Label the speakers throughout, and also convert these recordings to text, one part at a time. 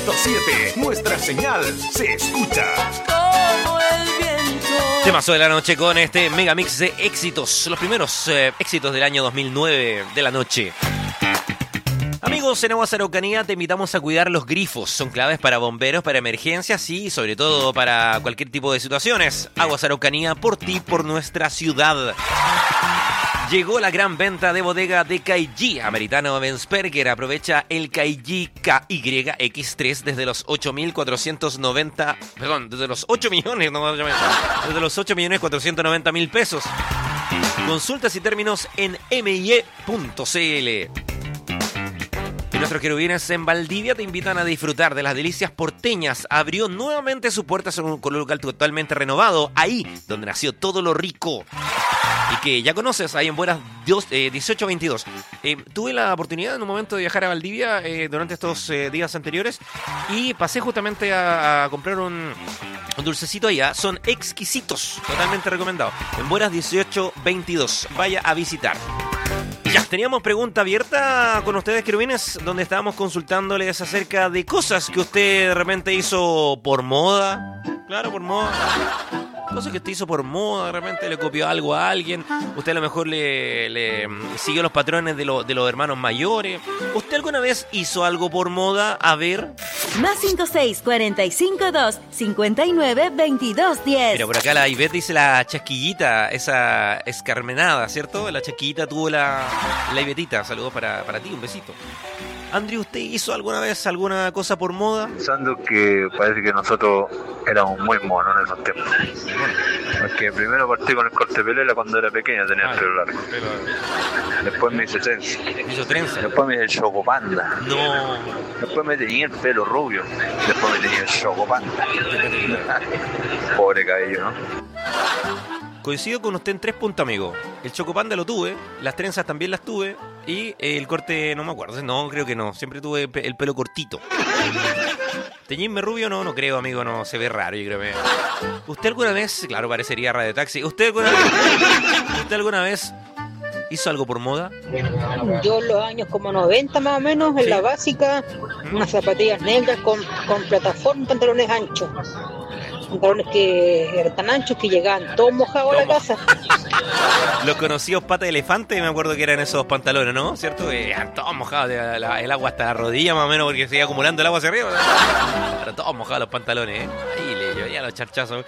Speaker 1: 106.7. Nuestra señal se escucha
Speaker 2: como el viento.
Speaker 3: Temazo de la noche con este megamix de éxitos. Los primeros éxitos del año 2009 de la noche. Amigos, en Aguas Araucanía te invitamos a cuidar los grifos. Son claves para bomberos, para emergencias y sobre todo para cualquier tipo de situaciones. Aguas Araucanía, por ti, por nuestra ciudad. Llegó la gran venta de bodega de Caillí. Ameritano Bensperger aprovecha el Caillí KYX3 desde los 8.490... Perdón, desde los 8 millones, no, desde los 8.490.000 pesos. Consultas y términos en MIE.cl. Y nuestros querubines en Valdivia te invitan a disfrutar de las delicias porteñas. Abrió nuevamente sus puertas con un local totalmente renovado, ahí donde nació todo lo rico. Y que ya conoces, ahí en Buenas 1822. Tuve la oportunidad en un momento de viajar a Valdivia durante estos días anteriores y pasé justamente a comprar un dulcecito allá. Son exquisitos, totalmente recomendados. En Buenas 1822, vaya a visitar. Ya, teníamos pregunta abierta con ustedes, querubines, donde estábamos consultándoles acerca de cosas que usted de repente hizo por moda. Claro, por moda. Cosas que usted hizo por moda, de repente le copió algo a alguien. Usted a lo mejor le siguió los patrones de los hermanos mayores. ¿Usted alguna vez hizo algo por moda? A ver.
Speaker 4: Más 56-45-2-59-22-10.
Speaker 3: Mira, por acá la Ivette dice la chasquillita, esa escarmenada, ¿cierto? La chasquillita tuvo la Ivetita. Saludos para ti, un besito. Andrew, ¿usted hizo alguna vez alguna cosa por moda?
Speaker 5: Pensando que parece que nosotros éramos muy monos en esos tiempos. Porque primero partí con el corte de pelo cuando era pequeño, tenía el pelo largo. Después me hice trenza.
Speaker 3: ¿Hizo trenza?
Speaker 5: Después me hice el chocopanda.
Speaker 3: No.
Speaker 5: Después me tenía el pelo rubio. Después me tenía el chocopanda. Pobre cabello, ¿no?
Speaker 3: Coincido con usted en 3 puntos, amigo. El chocopanda lo tuve, las trenzas también las tuve y el corte no me acuerdo. No, creo que no. Siempre tuve el pelo cortito. Teñirme rubio no creo, amigo. No, se ve raro, yo creo que... ¿Usted alguna vez... Claro, parecería Radio Taxi. ¿Usted alguna vez hizo algo por moda?
Speaker 6: Yo en los años como 90 más o menos, en la básica, unas zapatillas negras con plataforma, pantalones anchos. Pantalones que eran tan anchos que llegaban todos mojados a la casa.
Speaker 3: Los conocidos pata de elefante, me acuerdo que eran esos pantalones, ¿no? ¿Cierto? Eran todos mojados, el agua hasta la rodilla más o menos, porque se iba acumulando el agua hacia arriba. Eran todos mojados los pantalones, ¿eh? Ahí le llovía los charchazos.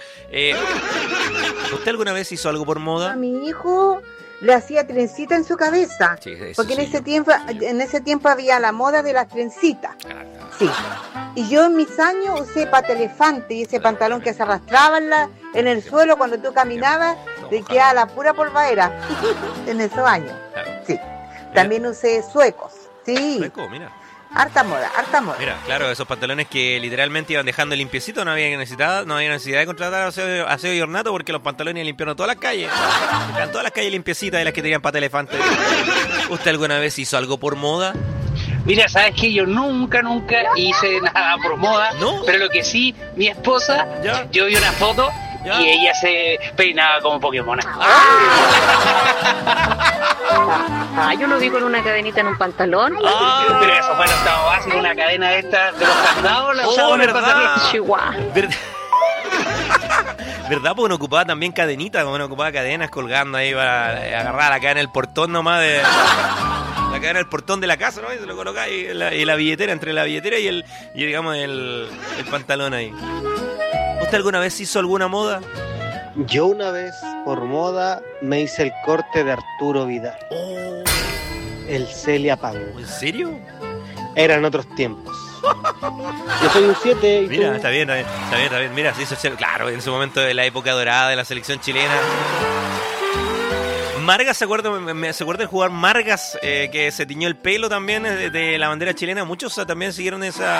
Speaker 3: ¿Usted alguna vez hizo algo por moda?
Speaker 7: A mi hijo le hacía trencita en su cabeza,
Speaker 3: sí,
Speaker 7: porque
Speaker 3: sí.
Speaker 7: en ese tiempo había la moda de las trencitas. Sí. Y yo en mis años usé pata elefante y ese pantalón que se arrastraba en el suelo cuando tú caminabas, te quedaba la pura polvadera en esos años. Sí. También usé suecos. Sí.
Speaker 3: Sueco, mira.
Speaker 7: Harta moda.
Speaker 3: Mira, claro, esos pantalones que literalmente iban dejando limpiecito, no había necesidad de contratar aseo y ornato porque los pantalones limpiaron todas las calles. Eran todas las calles limpiecitas de las que tenían pata elefante. ¿Usted alguna vez hizo algo por moda?
Speaker 8: Mira, sabes que yo nunca hice nada por moda, ¿no? Pero lo que sí, mi esposa, ¿ya? Yo vi una foto ¿ya? Y ella se peinaba como Pokémon.
Speaker 9: Yo lo vi con una cadenita en un pantalón.
Speaker 8: Pero eso fue el octavo básico, una cadena de estas de los candados, la usaba en el pantalón.
Speaker 9: Chihuahua.
Speaker 3: ¿Verdad? Porque uno ocupaba también cadenitas, uno ocupaba cadenas colgando ahí para agarrar acá en el portón nomás de... La cadena del portón de la casa, ¿no? Y se lo colocaba y la billetera, entre la billetera y digamos el pantalón ahí. ¿Usted alguna vez hizo alguna moda?
Speaker 10: Yo una vez, por moda, me hice el corte de Arturo Vidal.
Speaker 3: Oh.
Speaker 10: El Celia Pango.
Speaker 3: ¿En serio?
Speaker 10: Eran otros tiempos. Yo soy un 7 y
Speaker 3: mira,
Speaker 10: tú...
Speaker 3: está bien. Mira, se hizo claro, en su momento de la época dorada de la selección chilena. Margas, ¿se acuerdan jugar Margas, que se tiñó el pelo también de la bandera chilena? Muchos también siguieron esa